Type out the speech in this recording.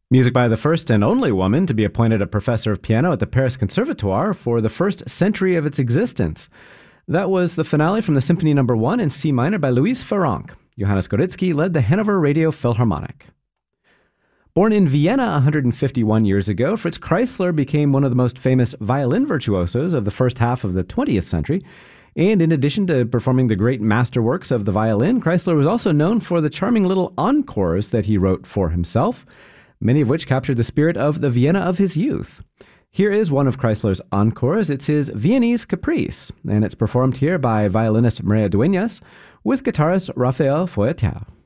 Music by the first and only woman to be appointed a professor of piano at the Paris Conservatoire for the first century of its existence. That was the finale from the Symphony No. 1 in C minor by Louise Farrenc. Johannes Gorizki led the Hanover Radio Philharmonic. Born in Vienna 151 years ago, Fritz Kreisler became one of the most famous violin virtuosos of the first half of the 20th century. And in addition to performing the great masterworks of the violin, Kreisler was also known for the charming little encores that he wrote for himself, many of which captured the spirit of the Vienna of his youth. Here is one of Kreisler's encores. It's his Viennese Caprice, and it's performed here by violinist Maria Dueñas with guitarist Rafael Foyatao.